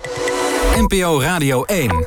NPO Radio 1.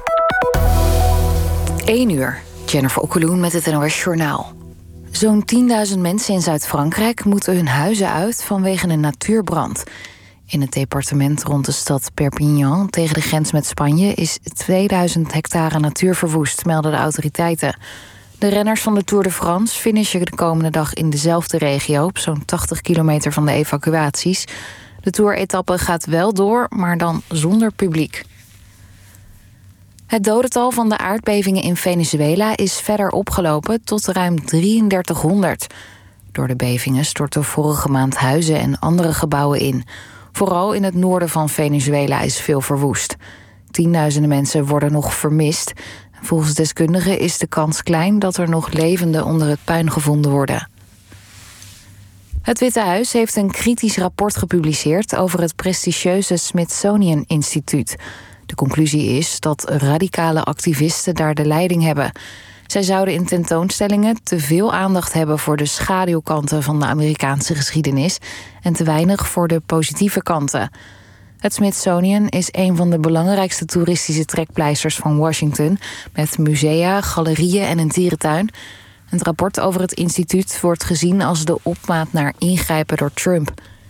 1 uur. Jennifer Okkeloen met het NOS Journaal. Zo'n 10.000 mensen in Zuid-Frankrijk moeten hun huizen uit vanwege een natuurbrand. In het departement rond de stad Perpignan, tegen de grens met Spanje, is 2000 hectare natuur verwoest, melden de autoriteiten. De renners van de Tour de France finishen de komende dag in dezelfde regio, op zo'n 80 kilometer van de evacuaties. De Tour-etappe gaat wel door, maar dan zonder publiek. Het dodental van de aardbevingen in Venezuela is verder opgelopen tot ruim 3300. Door de bevingen stortten vorige maand huizen en andere gebouwen in. Vooral in het noorden van Venezuela is veel verwoest. Tienduizenden mensen worden nog vermist. Volgens deskundigen is de kans klein dat er nog levenden onder het puin gevonden worden. Het Witte Huis heeft een kritisch rapport gepubliceerd over het prestigieuze Smithsonian Instituut. De conclusie is dat radicale activisten daar de leiding hebben. Zij zouden in tentoonstellingen te veel aandacht hebben voor de schaduwkanten van de Amerikaanse geschiedenis en te weinig voor de positieve kanten. Het Smithsonian is een van de belangrijkste toeristische trekpleisters van Washington, met musea, galerieën en een dierentuin. Het rapport over het instituut wordt gezien als de opmaat naar ingrijpen door Trump.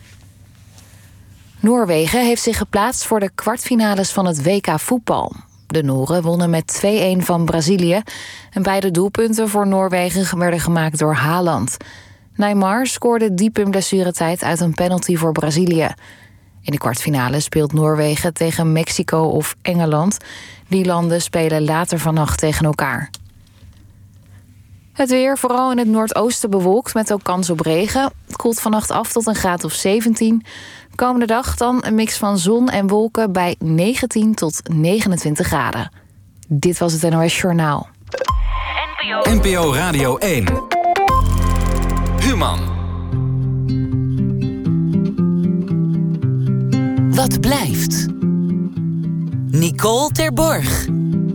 Noorwegen heeft zich geplaatst voor de kwartfinales van het WK voetbal. De Noren wonnen met 2-1 van Brazilië en beide doelpunten voor Noorwegen werden gemaakt door Haaland. Neymar scoorde diep in blessuretijd uit een penalty voor Brazilië. In de kwartfinale speelt Noorwegen tegen Mexico of Engeland. Die landen spelen later vannacht tegen elkaar. Het weer, vooral in het noordoosten bewolkt met ook kans op regen. Het koelt vannacht af tot een graad of 17. Komende dag dan een mix van zon en wolken bij 19 tot 29 graden. Dit was het NOS Journaal. NPO Radio 1. Human. Wat blijft? Nicole Terborg.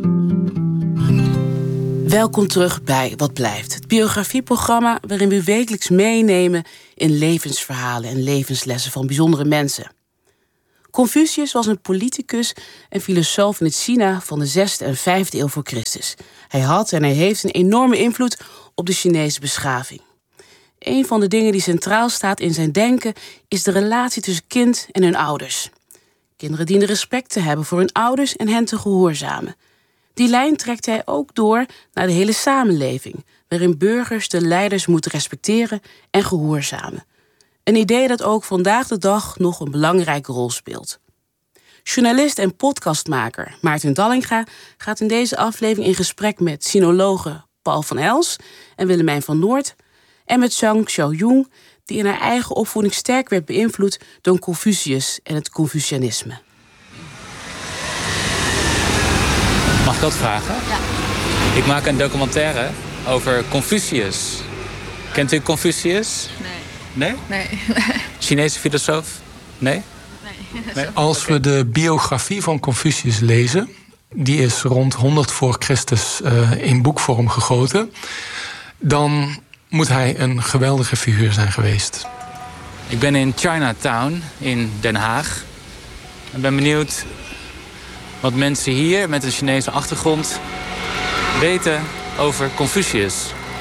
Welkom terug bij Wat Blijft, het biografieprogramma waarin we wekelijks meenemen in levensverhalen en levenslessen van bijzondere mensen. Confucius was een politicus en filosoof in het China van de 6e en 5e eeuw voor Christus. Hij had en hij heeft een enorme invloed op de Chinese beschaving. Een van de dingen die centraal staat in zijn denken is de relatie tussen kind en hun ouders. Kinderen dienen respect te hebben voor hun ouders en hen te gehoorzamen. Die lijn trekt hij ook door naar de hele samenleving, waarin burgers de leiders moeten respecteren en gehoorzamen. Een idee dat ook vandaag de dag nog een belangrijke rol speelt. Journalist en podcastmaker Maarten Dallinga gaat in deze aflevering in gesprek met sinologe Paul van Els en Willemijn van Noort en met Zhang Xiaojun, die in haar eigen opvoeding sterk werd beïnvloed door Confucius en het Confucianisme. Mag ik dat vragen? Ja. Ik maak een documentaire over Confucius. Kent u Confucius? Nee. Nee? Nee. Chinese filosoof? Nee? Nee. Als we de biografie van Confucius lezen, die is rond 100 voor Christus in boekvorm gegoten, dan moet hij een geweldige figuur zijn geweest. Ik ben in Chinatown in Den Haag. Ik ben benieuwd wat mensen hier met een Chinese achtergrond weten over Confucius.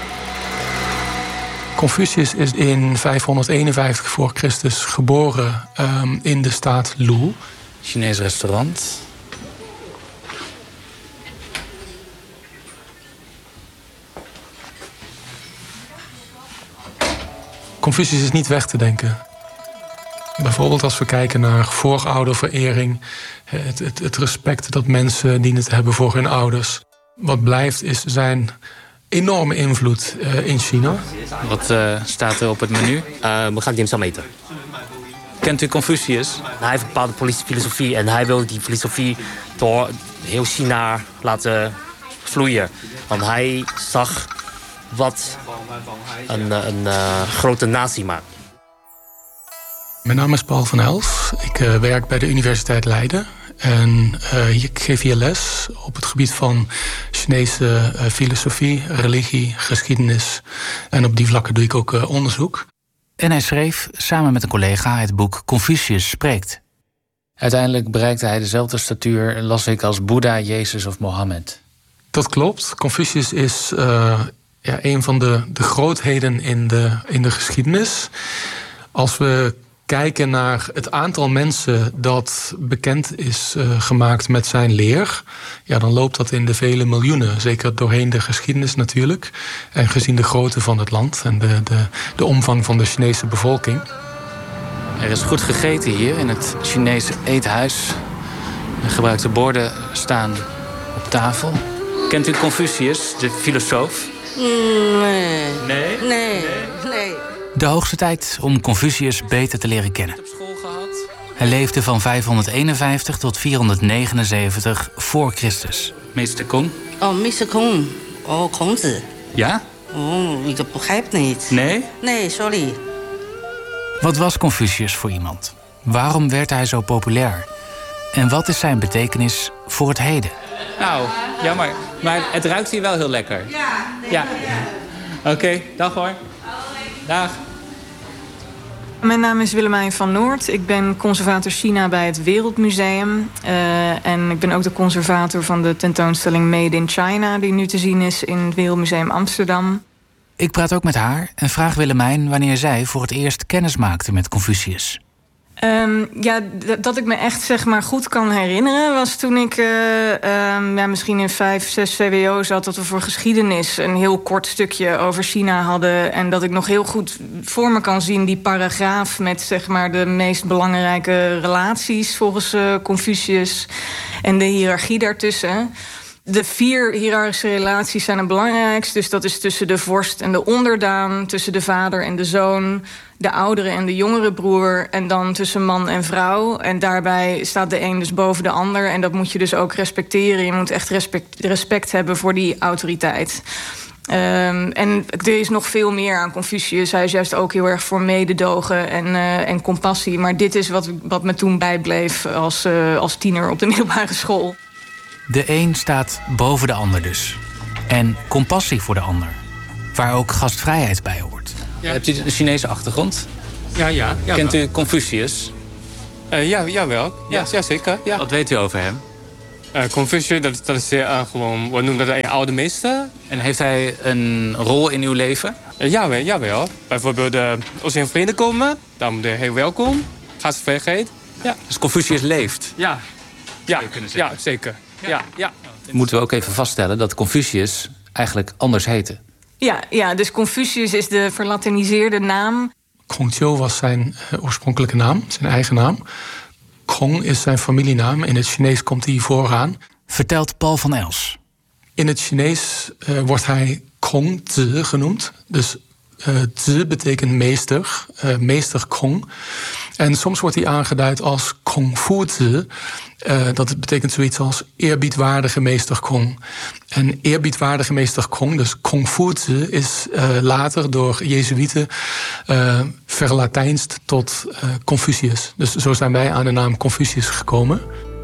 Confucius is in 551 voor Christus geboren in de staat Lu. Chinees restaurant. Confucius is niet weg te denken. Bijvoorbeeld als we kijken naar voorouderverering, het respect dat mensen dienen te hebben voor hun ouders. Wat blijft is zijn enorme invloed in China. Wat staat er op het menu? We gaan dimsum eten. Kent u Confucius? Hij heeft een bepaalde filosofie en hij wil die filosofie door heel China laten vloeien. Want hij zag wat een grote natie maakt. Mijn naam is Paul van Els. Ik werk bij de Universiteit Leiden. En ik geef hier les op het gebied van Chinese filosofie, religie, geschiedenis. En op die vlakken doe ik ook onderzoek. En hij schreef samen met een collega het boek Confucius spreekt. Uiteindelijk bereikte hij dezelfde statuur, las ik, als Boeddha, Jezus of Mohammed. Dat klopt. Confucius is een van de grootheden in de geschiedenis. Als we kijken naar het aantal mensen dat bekend is gemaakt met zijn leer, dan loopt dat in de vele miljoenen. Zeker doorheen de geschiedenis natuurlijk. En gezien de grootte van het land en de omvang van de Chinese bevolking. Er is goed gegeten hier in het Chinese eethuis. De gebruikte borden staan op tafel. Kent u Confucius, de filosoof? Nee. De hoogste tijd om Confucius beter te leren kennen. Hij leefde van 551 tot 479 voor Christus. Meester Kong. Oh, Meester Kong. Oh, Kongzi. Ja? Oh, ik begrijp niet. Nee? Nee, sorry. Wat was Confucius voor iemand? Waarom werd hij zo populair? En wat is zijn betekenis voor het heden? Nou, jammer. Maar het ruikt hier wel heel lekker. Ja. Oké, dag hoor. Dag. Mijn naam is Willemijn van Noort. Ik ben conservator China bij het Wereldmuseum. En ik ben ook de conservator van de tentoonstelling Made in China, die nu te zien is in het Wereldmuseum Amsterdam. Ik praat ook met haar en vraag Willemijn wanneer zij voor het eerst kennis maakte met Confucius. Dat ik me echt goed kan herinneren was toen ik misschien in 5, 6 VWO zat, dat we voor geschiedenis een heel kort stukje over China hadden. En dat ik nog heel goed voor me kan zien die paragraaf met de meest belangrijke relaties volgens Confucius en de hiërarchie daartussen. De 4 hiërarchische relaties zijn het belangrijkst. Dus dat is tussen de vorst en de onderdaan, tussen de vader en de zoon, de oudere en de jongere broer, en dan tussen man en vrouw. En daarbij staat de een dus boven de ander. En dat moet je dus ook respecteren. Je moet echt respect hebben voor die autoriteit. En er is nog veel meer aan Confucius. Hij is juist ook heel erg voor mededogen en compassie. Maar dit is wat me toen bijbleef als tiener op de middelbare school. De een staat boven de ander dus. En compassie voor de ander. Waar ook gastvrijheid bij hoort. Ja. Hebt u een Chinese achtergrond? Ja. Kent u Confucius? Jawel. Ja, zeker. Ja. Wat weet u over hem? Confucius, dat is gewoon, we noemen dat een oude meester. En heeft hij een rol in uw leven? Jawel. Bijvoorbeeld, als je in vrienden komen, dan moet je heel welkom. Gastvrijheid. Ja. Dus Confucius leeft? Ja, zeker. Ja. Moeten we ook even vaststellen dat Confucius eigenlijk anders heette. Ja, dus Confucius is de verlatiniseerde naam. Kongzhou was zijn oorspronkelijke naam, zijn eigen naam. Kong is zijn familienaam. In het Chinees komt hij vooraan. Vertelt Paul van Els. In het Chinees wordt hij Kongzi genoemd. Dus zi betekent meester, meester Kong. En soms wordt hij aangeduid als Kongfuzi. Dat betekent zoiets als eerbiedwaardige meester Kong. En eerbiedwaardige meester Kong, dus Kongfuzi, is later door Jezuïeten verlatijnst tot Confucius. Dus zo zijn wij aan de naam Confucius gekomen.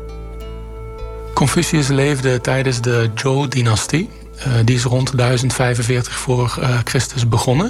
Confucius leefde tijdens de Zhou-dynastie. Die is rond 1045 voor Christus begonnen.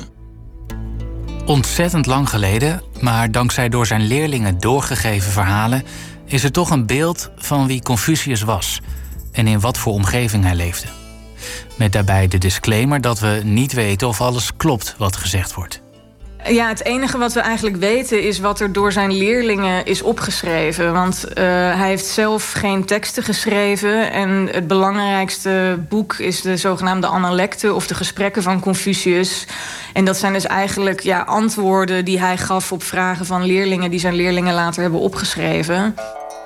Ontzettend lang geleden, maar dankzij door zijn leerlingen doorgegeven verhalen is er toch een beeld van wie Confucius was en in wat voor omgeving hij leefde. Met daarbij de disclaimer dat we niet weten of alles klopt wat gezegd wordt. Ja, het enige wat we eigenlijk weten is wat er door zijn leerlingen is opgeschreven. Want hij heeft zelf geen teksten geschreven. En het belangrijkste boek is de zogenaamde Analecten, of de gesprekken van Confucius. En dat zijn dus eigenlijk antwoorden die hij gaf op vragen van leerlingen die zijn leerlingen later hebben opgeschreven.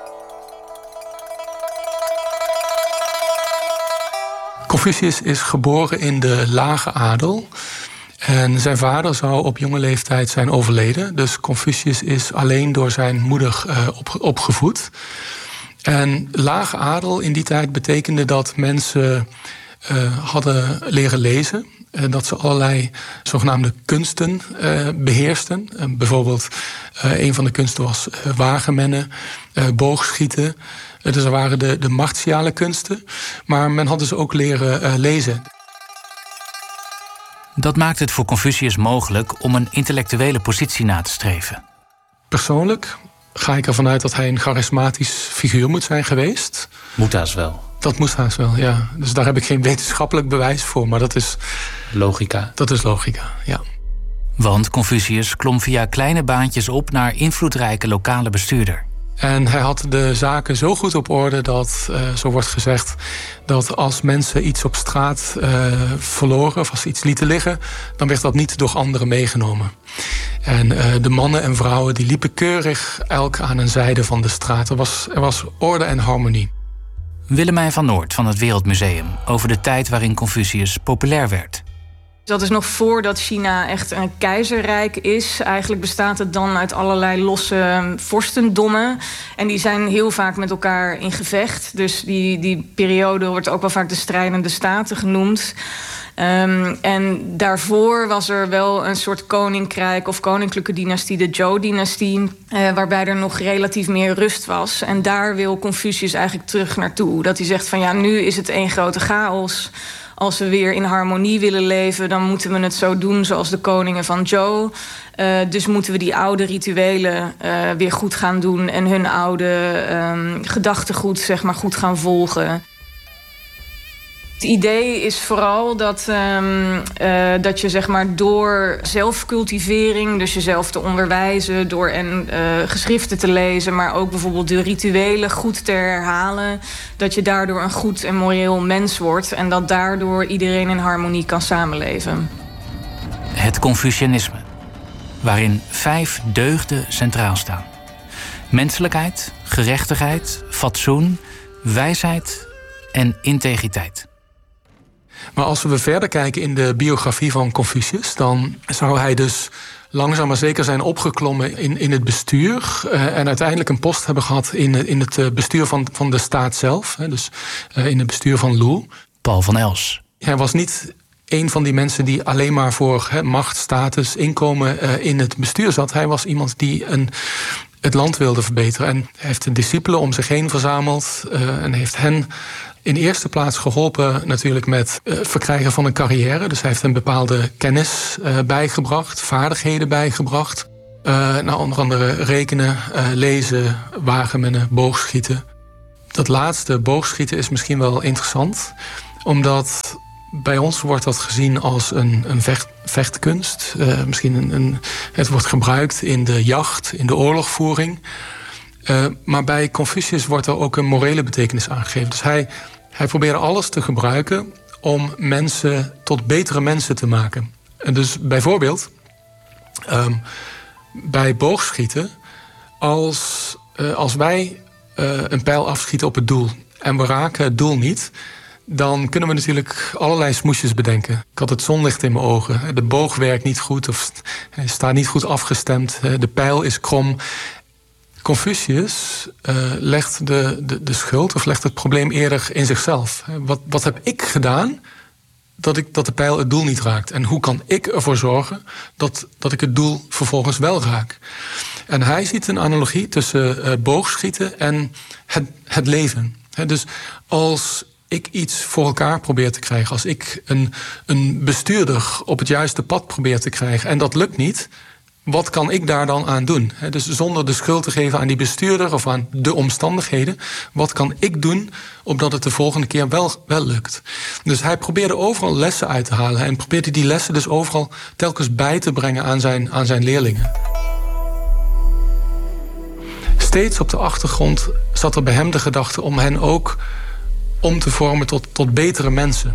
Confucius is geboren in de lage adel. En zijn vader zou op jonge leeftijd zijn overleden. Dus Confucius is alleen door zijn moeder opgevoed. En lage adel in die tijd betekende dat mensen hadden leren lezen. Dat ze allerlei zogenaamde kunsten beheersten. Bijvoorbeeld een van de kunsten was wagenmennen, boogschieten. Dus er waren de martiale kunsten. Maar men had dus ook leren lezen. Dat maakt het voor Confucius mogelijk om een intellectuele positie na te streven. Persoonlijk ga ik ervan uit dat hij een charismatisch figuur moet zijn geweest. Moet haast wel. Dat moest haast wel, ja. Dus daar heb ik geen wetenschappelijk bewijs voor, maar dat is logica. Dat is logica, ja. Want Confucius klom via kleine baantjes op naar invloedrijke lokale bestuurder. En hij had de zaken zo goed op orde dat, zo wordt gezegd, dat als mensen iets op straat verloren of als ze iets lieten liggen, dan werd dat niet door anderen meegenomen. En de mannen en vrouwen die liepen keurig elk aan een zijde van de straat. Er was orde en harmonie. Willemijn van Noort van het Wereldmuseum over de tijd waarin Confucius populair werd. Dat is nog voordat China echt een keizerrijk is. Eigenlijk bestaat het dan uit allerlei losse vorstendommen. En die zijn heel vaak met elkaar in gevecht. Dus die periode wordt ook wel vaak de strijdende staten genoemd. En daarvoor was er wel een soort koninkrijk of koninklijke dynastie, de Zhou-dynastie, waarbij er nog relatief meer rust was. En daar wil Confucius eigenlijk terug naartoe. Dat hij zegt van ja, nu is het één grote chaos. Als we weer in harmonie willen leven, dan moeten we het zo doen zoals de koningen van Zhou. Dus moeten we die oude rituelen weer goed gaan doen en hun oude gedachtegoed zeg maar goed gaan volgen. Het idee is vooral dat je zeg maar door zelfcultivering, dus jezelf te onderwijzen, door geschriften te lezen, maar ook bijvoorbeeld de rituelen goed te herhalen, dat je daardoor een goed en moreel mens wordt en dat daardoor iedereen in harmonie kan samenleven. Het Confucianisme, waarin 5 deugden centraal staan. Menselijkheid, gerechtigheid, fatsoen, wijsheid en integriteit. Maar als we verder kijken in de biografie van Confucius, dan zou hij dus langzaam maar zeker zijn opgeklommen in het bestuur en uiteindelijk een post hebben gehad in het bestuur van de staat zelf. Dus in het bestuur van Lu. Paul van Els. Hij was niet een van die mensen die alleen maar voor macht, status, inkomen in het bestuur zat. Hij was iemand die het land wilde verbeteren. En hij heeft de discipelen om zich heen verzameld en heeft hen in eerste plaats geholpen natuurlijk met verkrijgen van een carrière. Dus hij heeft een bepaalde kennis bijgebracht, vaardigheden bijgebracht. Onder andere rekenen, lezen, wagenmennen, boogschieten. Dat laatste, boogschieten, is misschien wel interessant, omdat bij ons wordt dat gezien als een vechtkunst. Het wordt gebruikt in de jacht, in de oorlogvoering. Maar bij Confucius wordt er ook een morele betekenis aangegeven. Dus hij probeerde alles te gebruiken om mensen tot betere mensen te maken. En dus bijvoorbeeld bij boogschieten, als wij een pijl afschieten op het doel en we raken het doel niet, dan kunnen we natuurlijk allerlei smoesjes bedenken. Ik had het zonlicht in mijn ogen. De boog werkt niet goed of hij staat niet goed afgestemd. De pijl is krom. Confucius legt de schuld of legt het probleem eerder in zichzelf. Wat heb ik gedaan dat de pijl het doel niet raakt? En hoe kan ik ervoor zorgen dat ik het doel vervolgens wel raak? En hij ziet een analogie tussen boogschieten en het leven. Dus als ik iets voor elkaar probeer te krijgen, als ik een bestuurder op het juiste pad probeer te krijgen en dat lukt niet, wat kan ik daar dan aan doen? Dus zonder de schuld te geven aan die bestuurder of aan de omstandigheden, wat kan ik doen opdat het de volgende keer wel lukt? Dus hij probeerde overal lessen uit te halen en probeerde die lessen dus overal telkens bij te brengen aan zijn leerlingen. Steeds op de achtergrond zat er bij hem de gedachte om hen ook om te vormen tot betere mensen.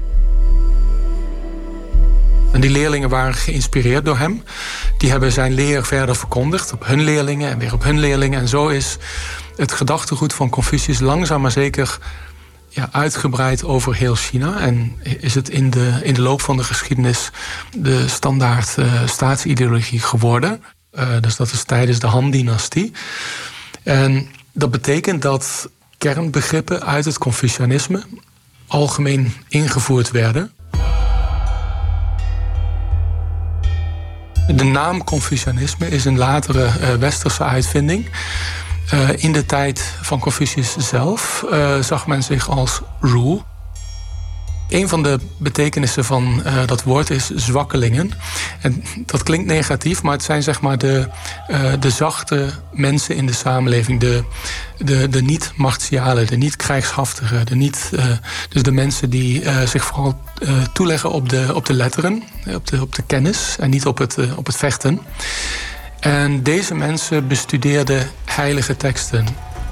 En die leerlingen waren geïnspireerd door hem. Die hebben zijn leer verder verkondigd op hun leerlingen en weer op hun leerlingen. En zo is het gedachtegoed van Confucius langzaam maar zeker uitgebreid over heel China. En is het in de loop van de geschiedenis de standaard staatsideologie geworden. Dus dat is tijdens de Han-dynastie. En dat betekent dat kernbegrippen uit het Confucianisme algemeen ingevoerd werden. De naam Confucianisme is een latere westerse uitvinding. In de tijd van Confucius zelf zag men zich als Ru. Een van de betekenissen van dat woord is zwakkelingen. En dat klinkt negatief, maar het zijn zeg maar de zachte mensen in de samenleving. De niet-martialen, de niet-krijgshaftigen. Dus de mensen die zich vooral toeleggen op de letteren, op de kennis en niet op het vechten. En deze mensen bestudeerden heilige teksten.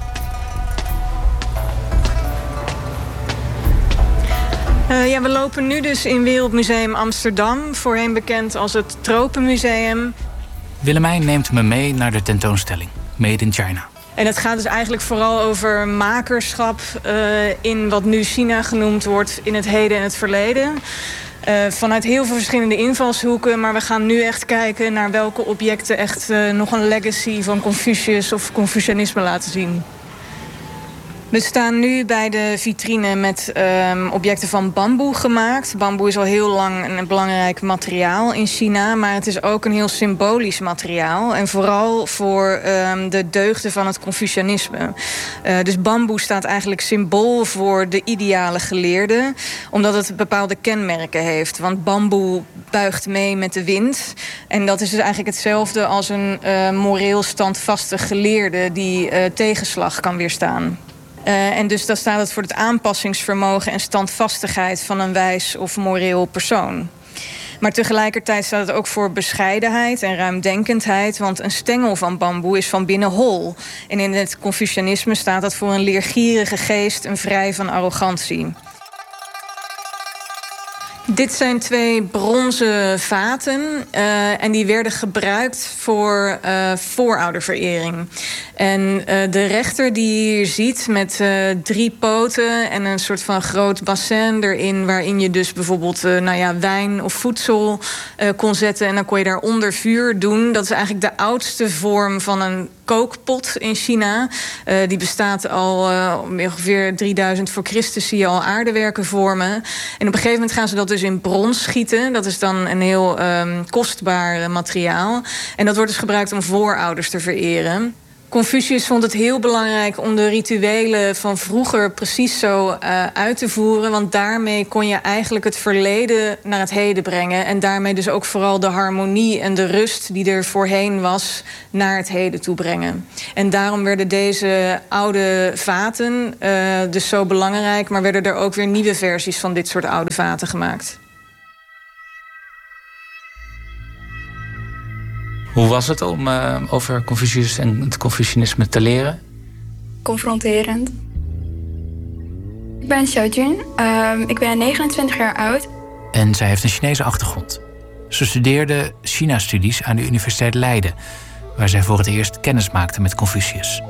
We lopen nu dus in Wereldmuseum Amsterdam, voorheen bekend als het Tropenmuseum. Willemijn neemt me mee naar de tentoonstelling, Made in China. En het gaat dus eigenlijk vooral over makerschap in wat nu China genoemd wordt, in het heden en het verleden. Vanuit heel veel verschillende invalshoeken, maar we gaan nu echt kijken naar welke objecten echt nog een legacy van Confucius of Confucianisme laten zien. We staan nu bij de vitrine met objecten van bamboe gemaakt. Bamboe is al heel lang een belangrijk materiaal in China, maar het is ook een heel symbolisch materiaal. En vooral voor de deugden van het Confucianisme. Dus bamboe staat eigenlijk symbool voor de ideale geleerde, omdat het bepaalde kenmerken heeft. Want bamboe buigt mee met de wind. En dat is dus eigenlijk hetzelfde als een moreel standvastig geleerde die tegenslag kan weerstaan. En dus dan staat het voor het aanpassingsvermogen en standvastigheid van een wijs of moreel persoon. Maar tegelijkertijd staat het ook voor bescheidenheid en ruimdenkendheid, want een stengel van bamboe is van binnen hol. En in het Confucianisme staat dat voor een leergierige geest en vrij van arrogantie. Dit zijn 2 bronzen vaten en die werden gebruikt voor voorouderverering. En de rechter die je hier ziet met 3 poten en een soort van groot bassin erin, waarin je dus bijvoorbeeld wijn of voedsel kon zetten en dan kon je daaronder vuur doen. Dat is eigenlijk de oudste vorm van een kookpot in China. Die bestaat al ongeveer 3000 voor Christus, zie je al aardewerken vormen. En op een gegeven moment gaan ze dat dus in brons gieten. Dat is dan een heel kostbaar materiaal. En dat wordt dus gebruikt om voorouders te vereren. Confucius vond het heel belangrijk om de rituelen van vroeger precies zo uit te voeren. Want daarmee kon je eigenlijk het verleden naar het heden brengen. En daarmee dus ook vooral de harmonie en de rust die er voorheen was naar het heden toe brengen. En daarom werden deze oude vaten dus zo belangrijk. Maar werden er ook weer nieuwe versies van dit soort oude vaten gemaakt. Hoe was het om over Confucius en het Confucianisme te leren? Confronterend. Ik ben Xiaojun. Ik ben 29 jaar oud. En zij heeft een Chinese achtergrond. Ze studeerde China-studies aan de Universiteit Leiden, waar zij voor het eerst kennis maakte met Confucius.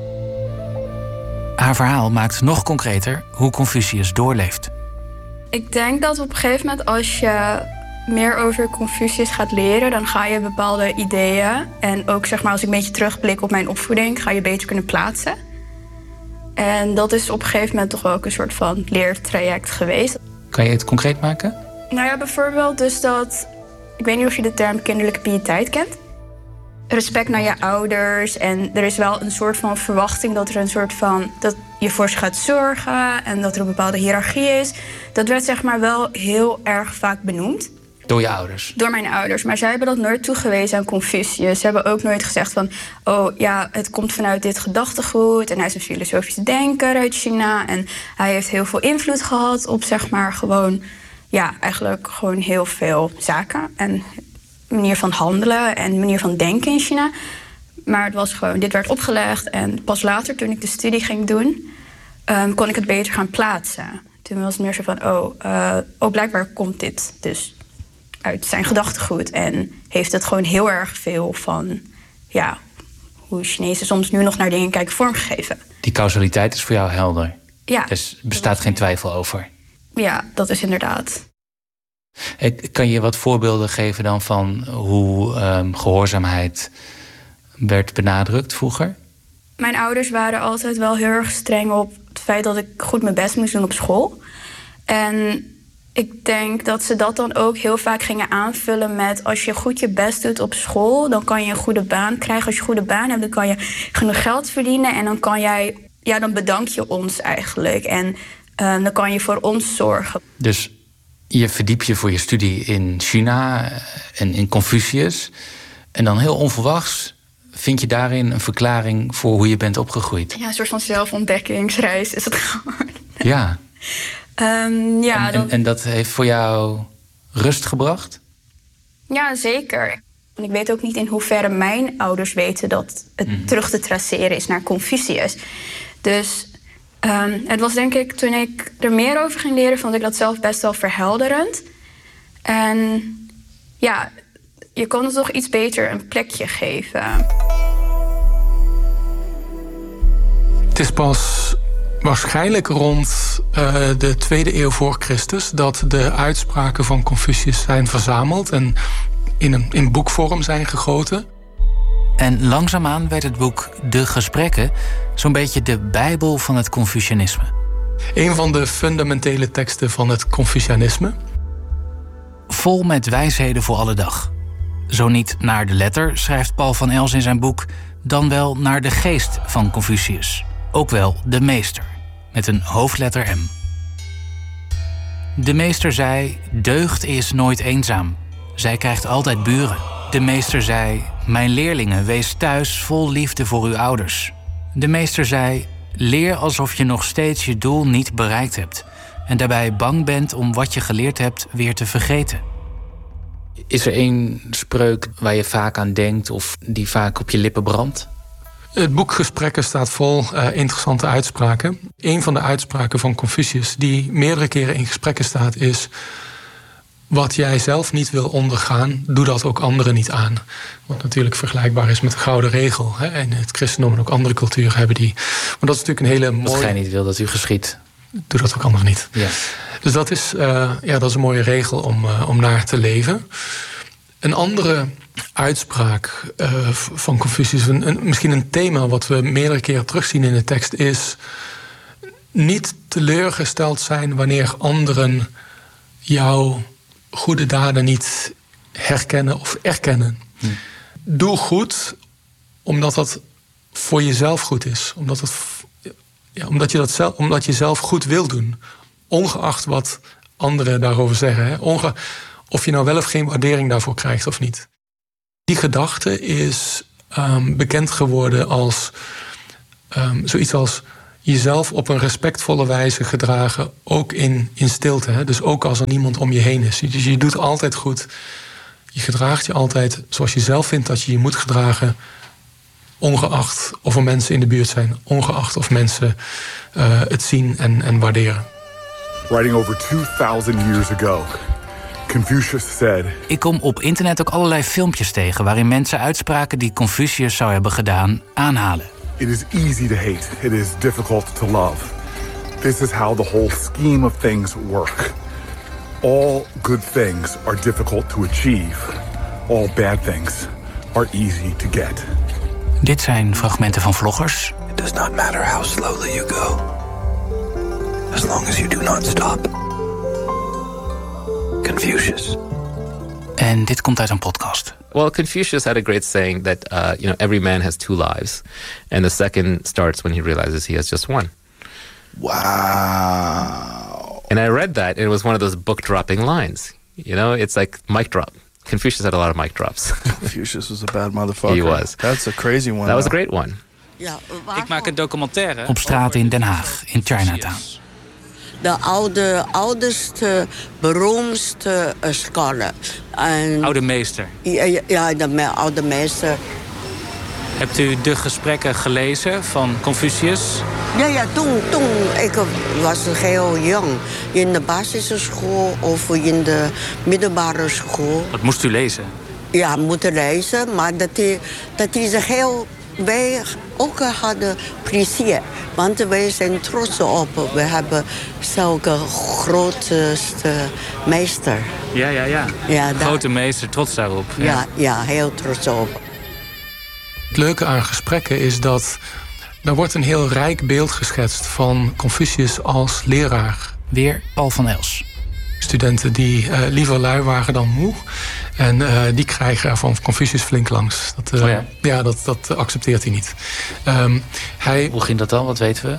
Haar verhaal maakt nog concreter hoe Confucius doorleeft. Ik denk dat op een gegeven moment als je meer over Confucius gaat leren, dan ga je bepaalde ideeën en ook zeg maar als ik een beetje terugblik op mijn opvoeding, ga je beter kunnen plaatsen. En dat is op een gegeven moment toch ook een soort van leertraject geweest. Kan je het concreet maken? Nou ja, bijvoorbeeld dus dat, ik weet niet of je de term kinderlijke piëteit kent. Respect naar je ouders en er is wel een soort van verwachting dat er een soort van, dat je voor ze gaat zorgen en dat er een bepaalde hiërarchie is. Dat werd zeg maar wel heel erg vaak benoemd. Door je ouders? Door mijn ouders. Maar zij hebben dat nooit toegewezen aan Confucius. Ze hebben ook nooit gezegd van, oh ja, het komt vanuit dit gedachtegoed en hij is een filosofische denker uit China en hij heeft heel veel invloed gehad op zeg maar gewoon, ja, eigenlijk gewoon heel veel zaken en manier van handelen en manier van denken in China. Maar het was gewoon, dit werd opgelegd en pas later, toen ik de studie ging doen, kon ik het beter gaan plaatsen. Toen was het meer zo van, blijkbaar komt dit dus uit zijn gedachtegoed en heeft het gewoon heel erg veel van, ja, hoe Chinezen soms nu nog naar dingen kijken vormgegeven. Die causaliteit is voor jou helder? Ja. Dus er bestaat geen twijfel over? Ja, dat is inderdaad. Kan je wat voorbeelden geven dan van hoe gehoorzaamheid werd benadrukt vroeger? Mijn ouders waren altijd wel heel erg streng op het feit dat ik goed mijn best moest doen op school. En ik denk dat ze dat dan ook heel vaak gingen aanvullen met, als je goed je best doet op school, dan kan je een goede baan krijgen. Als je een goede baan hebt, dan kan je genoeg geld verdienen en dan kan jij, ja, dan bedank je ons eigenlijk. En dan kan je voor ons zorgen. Dus je verdiep je voor je studie in China en in Confucius. En dan heel onverwachts vind je daarin een verklaring voor hoe je bent opgegroeid. Ja, een soort van zelfontdekkingsreis is het gewoon. Ja. En dat heeft voor jou rust gebracht? Ja, zeker. En ik weet ook niet in hoeverre mijn ouders weten dat het terug te traceren is naar Confucius. Dus het was denk ik, toen ik er meer over ging leren, vond ik dat zelf best wel verhelderend. En ja, je kon het toch iets beter een plekje geven. Het is pas waarschijnlijk rond de 2e eeuw voor Christus dat de uitspraken van Confucius zijn verzameld en in boekvorm zijn gegoten. En langzaamaan werd het boek De Gesprekken zo'n beetje de bijbel van het Confucianisme. Een van de fundamentele teksten van het Confucianisme. Vol met wijsheden voor alle dag. Zo niet naar de letter, schrijft Paul van Els in zijn boek, dan wel naar de geest van Confucius. Ook wel de meester, met een hoofdletter M. De meester zei, deugd is nooit eenzaam. Zij krijgt altijd buren. De meester zei, mijn leerlingen, wees thuis vol liefde voor uw ouders. De meester zei, leer alsof je nog steeds je doel niet bereikt hebt. En daarbij bang bent om wat je geleerd hebt weer te vergeten. Is er één spreuk waar je vaak aan denkt of die vaak op je lippen brandt? Het boek Gesprekken staat vol interessante uitspraken. Een van de uitspraken van Confucius die meerdere keren in gesprekken staat is, wat jij zelf niet wil ondergaan, doe dat ook anderen niet aan. Wat natuurlijk vergelijkbaar is met de gouden regel. Hè? En het christendom en ook andere culturen hebben die. Maar dat is natuurlijk een hele mooie. Wat gij niet wil dat u geschiet, doe dat ook anderen niet. Ja. Dus dat is een mooie regel om naar te leven. Een andere uitspraak van Confucius, misschien een thema wat we meerdere keren terugzien in de tekst, is niet teleurgesteld zijn wanneer anderen jouw goede daden niet herkennen of erkennen. Doe goed omdat dat voor jezelf goed is. Omdat je zelf goed wil doen. Ongeacht wat anderen daarover zeggen. Hè? Of je nou wel of geen waardering daarvoor krijgt of niet. Die gedachte is bekend geworden als zoiets als jezelf op een respectvolle wijze gedragen, ook in stilte. Hè? Dus ook als er niemand om je heen is. Dus je doet altijd goed. Je gedraagt je altijd zoals je zelf vindt dat je je moet gedragen, ongeacht of er mensen in de buurt zijn, ongeacht of mensen het zien en waarderen. Writing over 2000 years ago, Confucius said, ik kom op internet ook allerlei filmpjes tegen waarin mensen uitspraken die Confucius zou hebben gedaan aanhalen. It is easy to hate. It is difficult to love. This is how the whole scheme of things work. All good things are difficult to achieve. All bad things are easy to get. Dit zijn fragmenten van vloggers. It does not matter how slowly you go, as long as you do not stop. Confucius. En dit komt uit een podcast. Well, Confucius had a great saying that every man has two lives, and the second starts when he realizes he has just one. Wow. And I read that, and it was one of those book-dropping lines. It's like mic drop. Confucius had a lot of mic drops. Confucius was a bad motherfucker. He was. That's a crazy one. That was a great one. Ik maak een documentaire op straat in Den Haag, in Chinatown. De oudste, beroemdste scholar. Oude meester. Ja, de oude meester. Hebt u de gesprekken gelezen van Confucius? Ja, toen ik was heel jong. In de basisschool of in de middelbare school. Wat moest u lezen? Ja, moeten lezen, maar dat is heel. Wij ook hadden plezier, want wij zijn trots op. We hebben zulke grootste meester. Ja, grote meester, trots daarop. Ja, heel trots op. Het leuke aan gesprekken is dat er wordt een heel rijk beeld geschetst van Confucius als leraar. Weer Paul van Els. Studenten die liever lui waren dan moe. En die krijgen er van Confucius flink langs. Dat accepteert hij niet. Hoe ging dat dan? Wat weten we?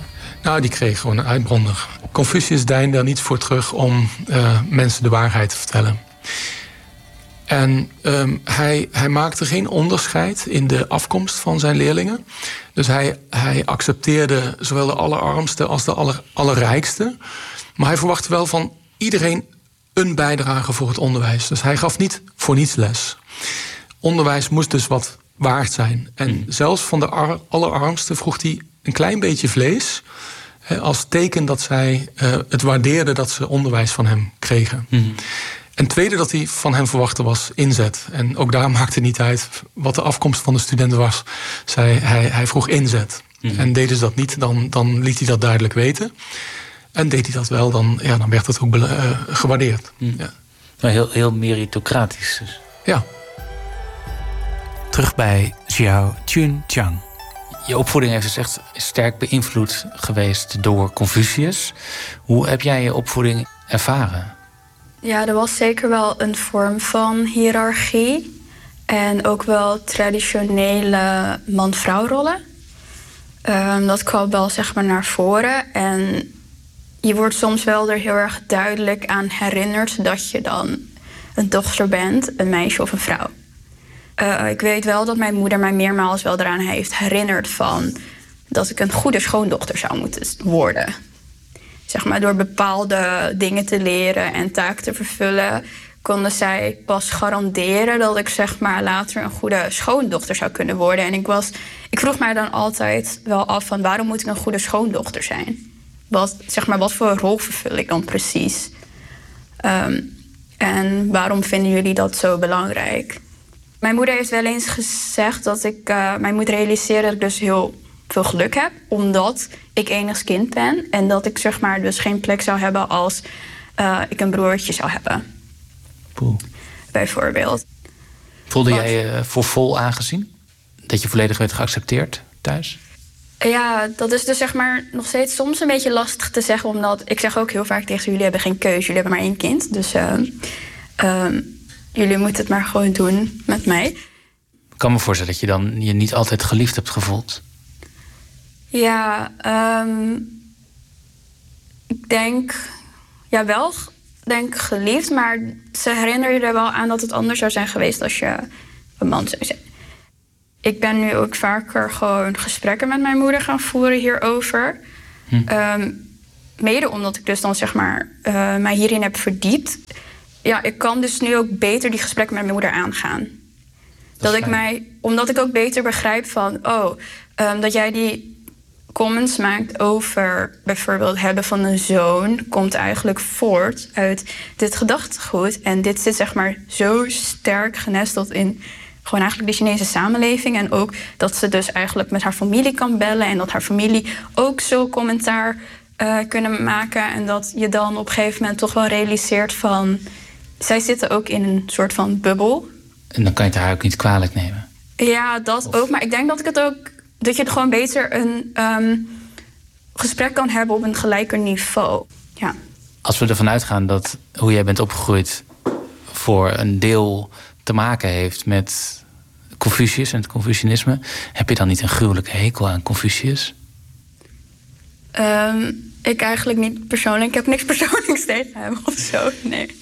Nou, die kreeg gewoon een uitbrander. Confucius deinde er niet voor terug om mensen de waarheid te vertellen. En hij maakte geen onderscheid in de afkomst van zijn leerlingen. Dus hij accepteerde zowel de allerarmste als de allerrijkste. Maar hij verwachtte wel van iedereen een bijdrage voor het onderwijs. Dus hij gaf niet voor niets les. Onderwijs moest dus wat waard zijn. En zelfs van de allerarmste vroeg hij een klein beetje vlees, als teken dat zij het waardeerden dat ze onderwijs van hem kregen. En het tweede dat hij van hem verwachtte was inzet. En ook daar maakte het niet uit wat de afkomst van de studenten was. Hij vroeg inzet. En deden ze dat niet, dan liet hij dat duidelijk weten. En deed hij dat wel, dan werd het ook gewaardeerd. Ja. Heel meritocratisch dus. Ja. Terug bij Xiao Chun-Chang. Je opvoeding heeft dus echt sterk beïnvloed geweest door Confucius. Hoe heb jij je opvoeding ervaren? Ja, er was zeker wel een vorm van hiërarchie. En ook wel traditionele man-vrouw rollen. Dat kwam wel zeg maar naar voren. En je wordt soms wel er heel erg duidelijk aan herinnerd dat je dan een dochter bent, een meisje of een vrouw. Ik weet wel dat mijn moeder mij meermaals wel eraan heeft herinnerd van dat ik een goede schoondochter zou moeten worden. Zeg maar, door bepaalde dingen te leren en taken te vervullen, konden zij pas garanderen dat ik zeg maar later een goede schoondochter zou kunnen worden. En ik vroeg mij dan altijd wel af van waarom moet ik een goede schoondochter zijn? Wat voor rol vervul ik dan precies? En waarom vinden jullie dat zo belangrijk? Mijn moeder heeft wel eens gezegd dat ik mij moet realiseren dat ik dus heel veel geluk heb, omdat ik enigst kind ben en dat ik zeg maar dus geen plek zou hebben als ik een broertje zou hebben. Bijvoorbeeld. Voelde jij je voor vol aangezien? Dat je volledig werd geaccepteerd thuis? Ja, dat is dus zeg maar nog steeds soms een beetje lastig te zeggen, omdat ik zeg ook heel vaak tegen ze, jullie hebben geen keuze, jullie hebben maar 1 kind. Dus jullie moeten het maar gewoon doen met mij. Ik kan me voorstellen dat je dan je niet altijd geliefd hebt gevoeld. Ja, ik denk geliefd, maar ze herinneren je er wel aan dat het anders zou zijn geweest als je een man zou zijn. Ik ben nu ook vaker gewoon gesprekken met mijn moeder gaan voeren hierover. Mede omdat ik dus dan zeg maar mij hierin heb verdiept. Ja, ik kan dus nu ook beter die gesprekken met mijn moeder aangaan. Omdat ik ook beter begrijp van, dat jij die comments maakt over bijvoorbeeld hebben van een zoon, komt eigenlijk voort uit dit gedachtegoed. En dit zit zeg maar zo sterk genesteld in gewoon eigenlijk de Chinese samenleving. En ook dat ze dus eigenlijk met haar familie kan bellen en dat haar familie ook zo commentaar kunnen maken. En dat je dan op een gegeven moment toch wel realiseert van, zij zitten ook in een soort van bubbel. En dan kan je het haar ook niet kwalijk nemen. Ja, dat ook. Maar ik denk dat je het gewoon beter een gesprek kan hebben op een gelijker niveau. Ja. Als we ervan uitgaan dat hoe jij bent opgegroeid voor een deel te maken heeft met Confucius en het Confucianisme, heb je dan niet een gruwelijke hekel aan Confucius? Ik eigenlijk niet persoonlijk. Ik heb niks persoonlijks tegen hem of zo. Nee.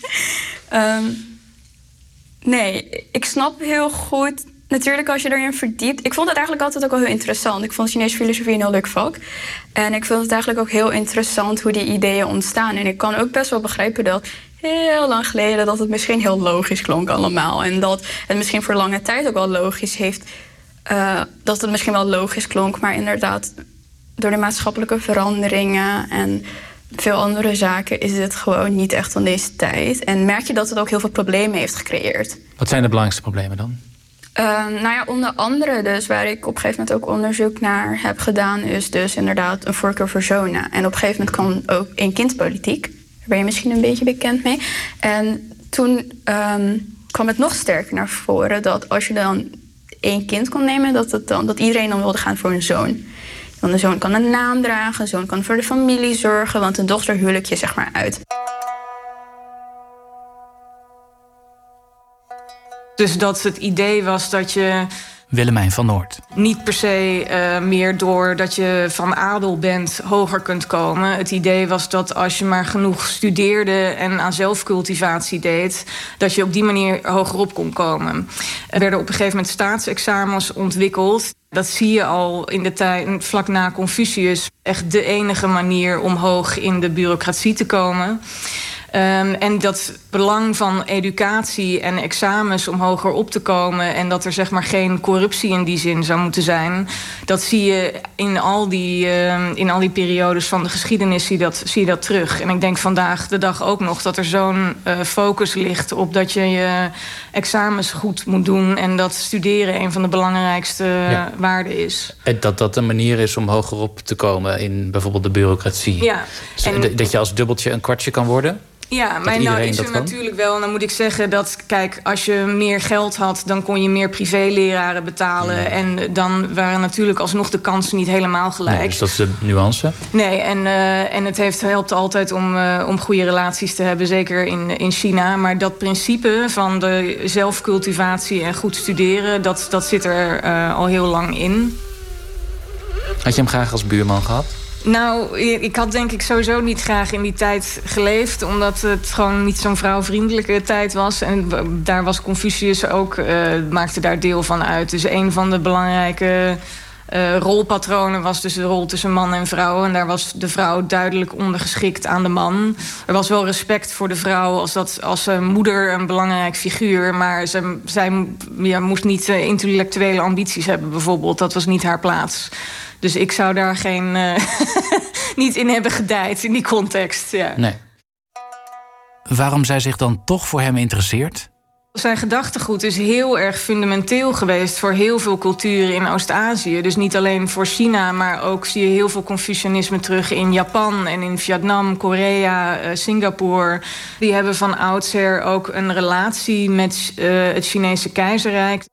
Nee, ik snap heel goed. Natuurlijk, als je erin verdiept. Ik vond het eigenlijk altijd ook wel heel interessant. Ik vond Chinese filosofie een heel leuk vak. En ik vond het eigenlijk ook heel interessant hoe die ideeën ontstaan. En ik kan ook best wel begrijpen dat heel lang geleden dat het misschien heel logisch klonk allemaal. En dat het misschien voor lange tijd ook wel logisch heeft. Dat het misschien wel logisch klonk. Maar inderdaad, door de maatschappelijke veranderingen en veel andere zaken is het gewoon niet echt van deze tijd. En merk je dat het ook heel veel problemen heeft gecreëerd. Wat zijn de belangrijkste problemen dan? Onder andere dus, waar ik op een gegeven moment ook onderzoek naar heb gedaan, is dus inderdaad een voorkeur voor zonen. En op een gegeven moment kwam ook één-kindpolitiek. Daar ben je misschien een beetje bekend mee. En toen kwam het nog sterker naar voren dat als je dan 1 kind kon nemen, dat iedereen dan wilde gaan voor een zoon. Want een zoon kan een naam dragen, een zoon kan voor de familie zorgen, want een dochter huwelijk je zeg maar uit. Dus dat het idee was dat je Willemijn van Noort. Niet per se meer door dat je van adel bent hoger kunt komen. Het idee was dat als je maar genoeg studeerde en aan zelfcultivatie deed, dat je op die manier hogerop kon komen. Er werden op een gegeven moment staatsexamens ontwikkeld. Dat zie je al in de tijd vlak na Confucius. Echt de enige manier om hoog in de bureaucratie te komen. En dat belang van educatie en examens om hoger op te komen, en dat er zeg maar geen corruptie in die zin zou moeten zijn, dat zie je in al die periodes van de geschiedenis zie je dat terug. En ik denk vandaag de dag ook nog dat er zo'n focus ligt op dat je examens goed moet doen en dat studeren een van de belangrijkste waarden is. Dat een manier is om hoger op te komen in bijvoorbeeld de bureaucratie. Ja. En dat je als dubbeltje een kwartje kan worden? Ja, maar nou is er natuurlijk wel. En dan moet ik zeggen dat, kijk, als je meer geld had, dan kon je meer privéleraren betalen. Ja. En dan waren natuurlijk alsnog de kansen niet helemaal gelijk. Nee, dus dat is de nuance? Nee, en het helpt altijd om goede relaties te hebben, zeker in China. Maar dat principe van de zelfcultivatie en goed studeren, dat zit er al heel lang in. Had je hem graag als buurman gehad? Nou, ik had denk ik sowieso niet graag in die tijd geleefd, omdat het gewoon niet zo'n vrouwvriendelijke tijd was. En daar was Confucius ook, maakte daar deel van uit. Dus een van de belangrijke rolpatronen was dus de rol tussen man en vrouw. En daar was de vrouw duidelijk ondergeschikt aan de man. Er was wel respect voor de vrouw als moeder, een belangrijk figuur. Maar zij moest niet intellectuele ambities hebben bijvoorbeeld. Dat was niet haar plaats. Dus ik zou daar niet in hebben gedijd in die context. Ja. Nee. Waarom zij zich dan toch voor hem interesseert? Zijn gedachtegoed is heel erg fundamenteel geweest voor heel veel culturen in Oost-Azië. Dus niet alleen voor China, maar ook zie je heel veel Confucianisme terug in Japan en in Vietnam, Korea, Singapore. Die hebben van oudsher ook een relatie met het Chinese keizerrijk.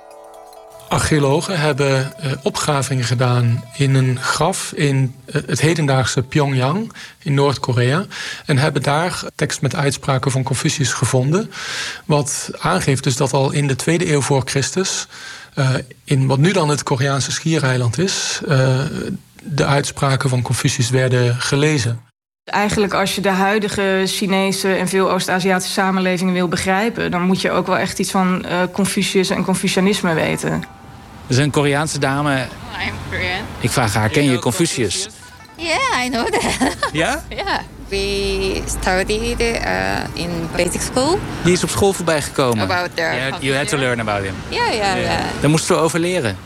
Archeologen hebben opgravingen gedaan in een graf in het hedendaagse Pyongyang in Noord-Korea. En hebben daar tekst met uitspraken van Confucius gevonden. Wat aangeeft dus dat al in de 2e eeuw voor Christus, in wat nu dan het Koreaanse schiereiland is, de uitspraken van Confucius werden gelezen. Eigenlijk als je de huidige Chinese en veel Oost-Aziatische samenlevingen wil begrijpen, dan moet je ook wel echt iets van Confucius en Confucianisme weten. Er is een Koreaanse dame. I'm Korean. Ik vraag haar, ken je Confucius? Yeah, I know that. Ja? Yeah. We studied in basic school. Die is op school voorbij gekomen. About you had to learn about him. Yeah. Daar moesten we over leren.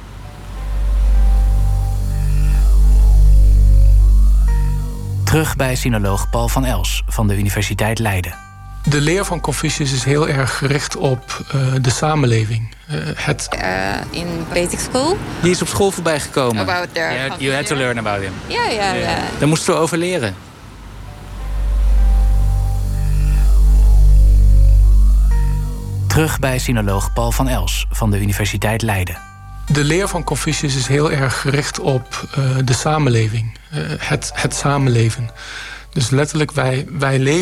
Terug bij sinoloog Paul van Els van de Universiteit Leiden. De leer van Confucius is heel erg gericht op de samenleving. In basic school. Die is op school voorbij gekomen. About you had to learn about him. Yeah. Daar moesten we over leren. Terug bij sinoloog Paul van Els van de Universiteit Leiden. De leer van Confucius is heel erg gericht op de samenleving. Het samenleven. Dus letterlijk, wij leven